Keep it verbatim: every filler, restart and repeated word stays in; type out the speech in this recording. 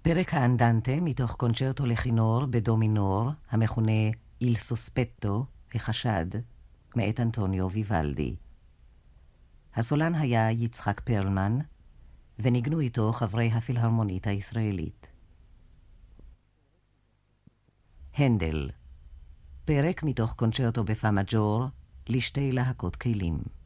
פרק האנדנטה מתוך קונצ'רטו לכינור בדו מינור, המכונה איל סוספטו, החשד, מאת אנטוניו ויוולדי. הסולן היה יצחק פרלמן, וניגנו איתו חברי הפילהרמונית הישראלית. הנדל, פרק מתוך קונצ'רטו בפה מג'ור לשתי להקות כלים.